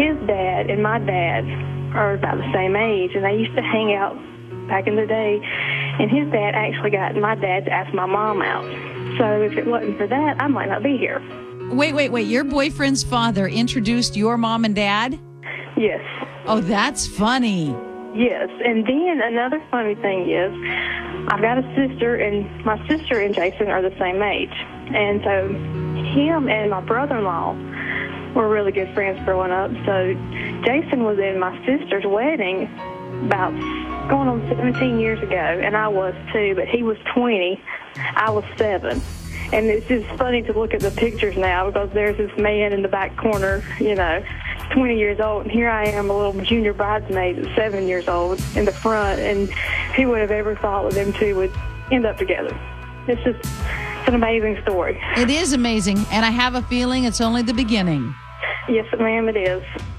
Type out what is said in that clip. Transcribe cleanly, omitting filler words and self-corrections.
his dad and my dad are about the same age, and they used to hang out back in the day. And his dad actually got my dad to ask my mom out. So if it wasn't for that, I might not be here. Wait. Your boyfriend's father introduced your mom and dad? Yes. Oh, that's funny. Yes. And then another funny thing is, I've got a sister, and my sister and Jason are the same age. And so him and my brother-in-law were really good friends growing up. So Jason was in my sister's wedding about going on 17 years ago, and I was too, but he was 20. I was 7. And it's just funny to look at the pictures now because there's this man in the back corner, 20 years old, and here I am, a little junior bridesmaid at 7 years old in the front, and who would have ever thought that them two would end up together? It's an amazing story. It is amazing, and I have a feeling it's only the beginning. Yes, ma'am, it is.